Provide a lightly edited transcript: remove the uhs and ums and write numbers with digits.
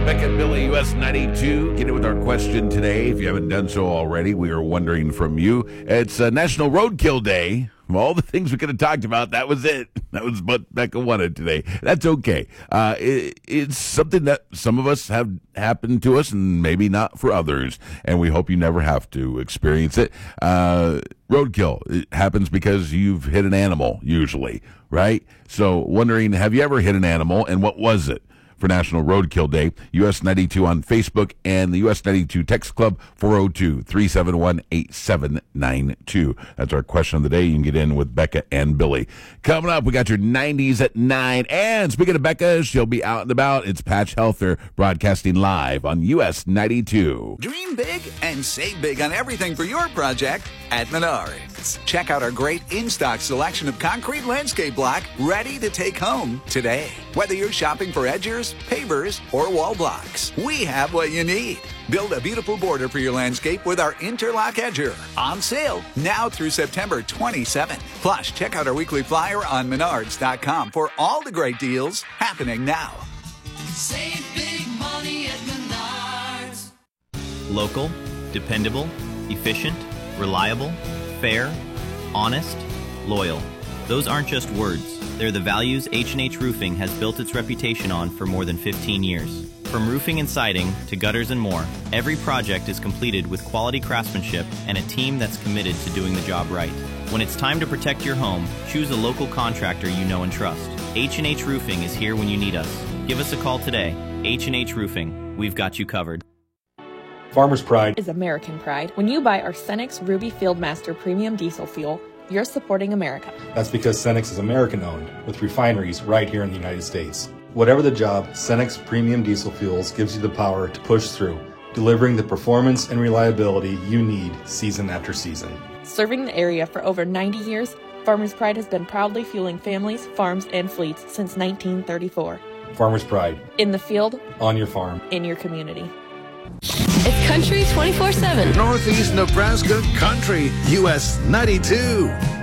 Beck and Billy, US 92. Get in with our question today. If you haven't done so already, we are wondering from you. It's National Roadkill Day. Of all the things we could have talked about, that was it. That was what Becca wanted today. That's okay. It's something that some of us have happened to us and maybe not for others, and we hope you never have to experience it. Roadkill, it happens because you've hit an animal, usually, right? So wondering, have you ever hit an animal, and what was it? For National Roadkill Day, US 92 on Facebook and the US 92 Text Club, 402-371-8792. That's our question of the day. You can get in with Becca and Billy. Coming up, we got your 90s at 9. And speaking of Becca, she'll be out and about. It's Patch Healther broadcasting live on US 92. Dream big and save big on everything for your project at Menards. Check out our great in-stock selection of concrete landscape block ready to take home today. Whether you're shopping for edgers, pavers, or wall blocks, we have what you need. Build a beautiful border for your landscape with our Interlock Edger. On sale now through September 27th. Plus, check out our weekly flyer on Menards.com for all the great deals happening now. Save big money at Menards. Local, dependable, efficient, reliable, fair, honest, loyal. Those aren't just words. They're the values H&H Roofing has built its reputation on for more than 15 years. From roofing and siding to gutters and more, every project is completed with quality craftsmanship and a team that's committed to doing the job right. When it's time to protect your home, choose a local contractor you know and trust. H&H Roofing is here when you need us. Give us a call today. H&H Roofing. We've got you covered. Farmer's Pride is American pride. When you buy our Cenex Ruby Fieldmaster Premium Diesel Fuel, you're supporting America. That's because Cenex is American-owned, with refineries right here in the United States. Whatever the job, Cenex Premium Diesel Fuels gives you the power to push through, delivering the performance and reliability you need season after season. Serving the area for over 90 years, Farmer's Pride has been proudly fueling families, farms, and fleets since 1934. Farmer's Pride. In the field, on your farm, in your community. It's Country 24/7. Northeast Nebraska Country, US 92.